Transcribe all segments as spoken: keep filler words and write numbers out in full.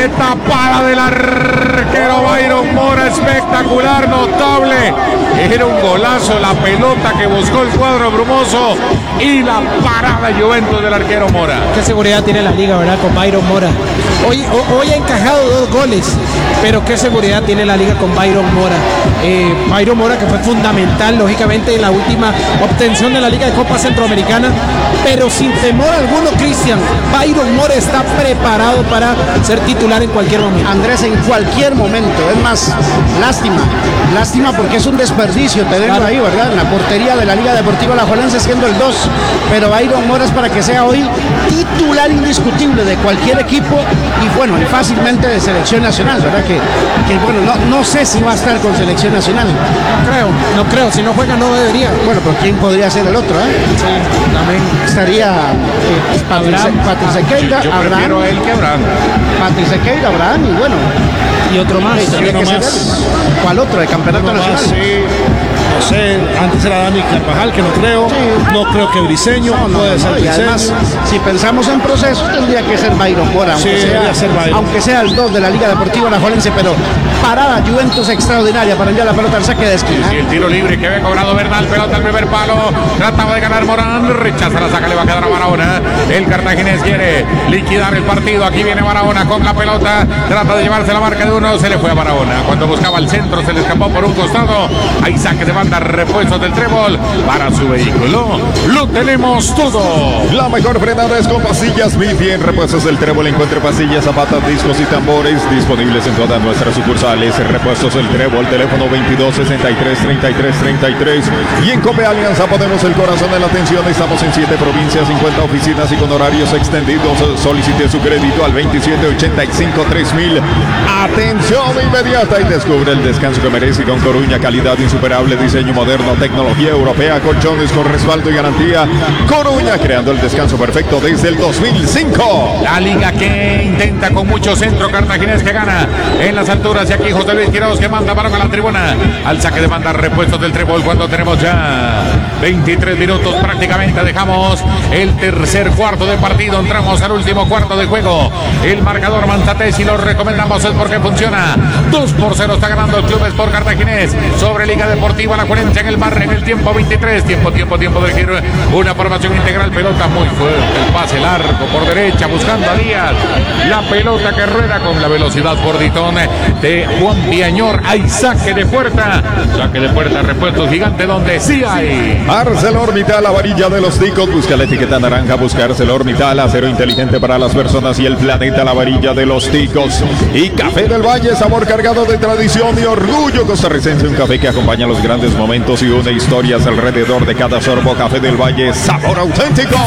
¡Qué tapada del arquero Byron Mora! Espectacular, notable. Era un golazo la pelota que buscó el cuadro brumoso y la parada Juventus del arquero Mora. Qué seguridad tiene la liga, ¿verdad? Con Byron Mora. Hoy, hoy ha encajado dos goles, pero qué seguridad tiene la liga con Byron Mora. Eh, Byron Mora, que fue fundamental, lógicamente, en la última obtención de la Liga de Copa Centroamericana, pero sin temor alguno, Cristian, Byron Mora está preparado para ser titular en cualquier momento. Andrés, en cualquier momento. Es más, lástima, lástima porque es un desperdicio tenerlo claro. ahí, ¿verdad? En la portería de la Liga Deportiva Alajuelense siendo el dos, pero Byron Mora es para que sea hoy titular indiscutible de cualquier equipo y bueno, y fácilmente de selección nacional, ¿verdad? Que, que bueno, no, no sé si va a estar con selección nacional. No creo, no creo, si no juega no debería. Bueno, pero ¿quién podría ser el otro, eh? Sí, también. Estaría eh, Patrick Sequeira, Yo Abraham. prefiero a él que Abraham. Patrick Sequeira, Abraham y bueno. Y otro más. Sí, y uno que más. ser ¿Cuál otro? ¿De campeonato Uno nacional? Más, sí. No sé, antes era Dani Carvajal, que no creo. Sí. No creo que Briseño, no, no, puede no, ser no, y Briseño. además, si pensamos en procesos, tendría que ser Byron Mora, aunque, sí, sea, ser Byron. aunque sea el dos de la Liga Deportiva Alajuelense, pero parada Juventus extraordinaria para enviar la pelota al saque de esquina. Y el tiro libre que había cobrado Bernal, pelota al primer palo, trataba de ganar Morán, rechaza la saca, le va a quedar a Barahona. El cartaginés quiere liquidar el partido, aquí viene Barahona con la pelota, trata de llevarse la marca de uno, se le fue a Barahona. Cuando buscaba el centro se le escapó por un costado, ahí saque de banda, repuestos del Trébol para su vehículo. Lo tenemos todo. La mejor frenada es con pastillas Bifi. En Repuestos del Trébol encuentre pastillas, zapatas, discos y tambores disponibles en todas nuestras sucursales. Repuestos del Trébol, teléfono veintidós sesenta y tres treinta y tres treinta y tres. Y en Cope Alianza ponemos el corazón en la atención. Estamos en siete provincias, cincuenta oficinas y con horarios extendidos. Solicite su crédito al veintisiete ochenta y cinco tres mil. Atención inmediata y descubre el descanso que merece con Coruña. Calidad insuperable, diseño moderno, tecnología europea, colchones con respaldo y garantía. Coruña, creando el descanso perfecto desde el dos mil cinco. La liga que intenta con mucho centro, cartaginés que gana en las alturas. Y aquí José Luis Quiroz que manda balón a la tribuna. Al saque de banda, repuestos del Trébol cuando tenemos ya veintitrés minutos prácticamente. Dejamos el tercer cuarto de partido. Entramos al último cuarto de juego. El marcador Manzatés y lo recomendamos es porque funciona. dos por cero está ganando el Club Sport Cartaginés sobre Liga Deportiva Alajuelense en el bar en el tiempo veintitrés. Tiempo, tiempo, tiempo de giro. Una formación integral. Pelota muy fuerte. El pase largo por derecha buscando a Díaz. La pelota que rueda con la velocidad por Ditón de Juan Villañor. Hay saque de puerta. Saque de puerta, repuestos gigante donde sí hay. ArcelorMittal, la varilla de los ticos. Busca la etiqueta naranja. Busca ArcelorMittal, acero inteligente para las personas y el planeta. La varilla de los ticos. Y Café del Valle, sabor cargado de tradición y orgullo costarricense. Un café que acompaña los grandes momentos y une historias alrededor de cada sorbo. Café del Valle, sabor auténtico.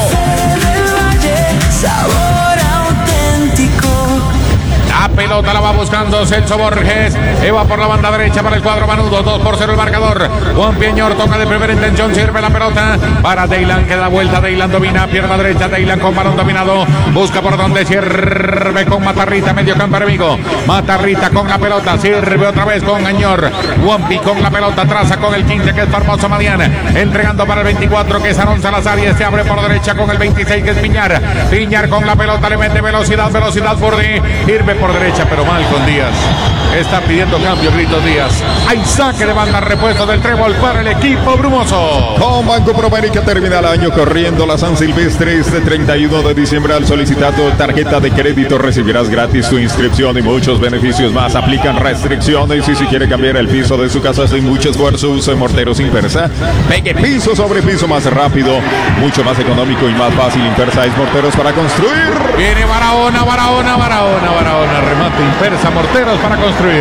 Sabor auténtico. La pelota la va buscando Celso Borges. Eva por la banda derecha para el cuadro manudo. dos por cero el marcador. Juan Piñor toca de primera intención. Sirve la pelota para Deilan que da vuelta. Deilan domina. Pierna derecha. Deilan con balón dominado. Busca por donde sirve con Matarrita. Medio campo enemigo. Matarrita con la pelota. Sirve otra vez con Añor. Juanpi con la pelota. Traza con el quince que es Formoso Madián. Entregando para el veinticuatro que es Aaron Salazar. Y este abre por derecha con el veintiséis que es Piñar. Piñar con la pelota. Le mete velocidad. Velocidad por D. Sirve por derecha, pero mal con Díaz. Está pidiendo cambio, Gritos Díaz. Hay saque de banda, repuesto del Trébol para el equipo brumoso. Con Banco Promérica termina el año corriendo la San Silvestre. Este treinta y uno de diciembre al solicitar tu tarjeta de crédito recibirás gratis tu inscripción y muchos beneficios más. Aplican restricciones y si quiere cambiar el piso de su casa sin mucho esfuerzo, use Morteros Impersa. Pegue piso sobre piso más rápido, mucho más económico y más fácil. Impersa es Morteros para construir. Viene Barahona, Barahona, Barahona, Barahona. Remate Impersa, Morteros para construir.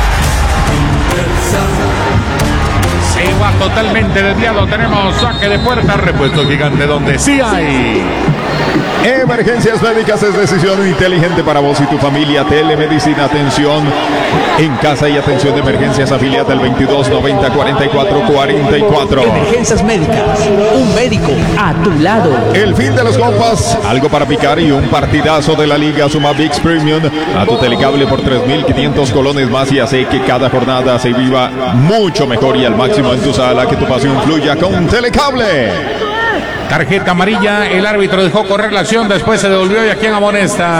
Se va totalmente desviado. Tenemos saque de puerta, repuesto gigante donde sí hay. Emergencias médicas es decisión inteligente para vos y tu familia. Telemedicina, atención en casa y atención de emergencias. Afiliate al veintidós noventa cuarenta y cuatro cuarenta y cuatro. Emergencias médicas, un médico a tu lado. El fin de los compas, algo para picar y un partidazo de la liga. Suma ViX Premium a tu telecable por tres mil quinientos colones más y hace que cada jornada se viva mucho mejor y al máximo en tu sala. Que tu pasión fluya con Telecable. Tarjeta amarilla, el árbitro dejó correr la acción, después se devolvió y a quien amonesta.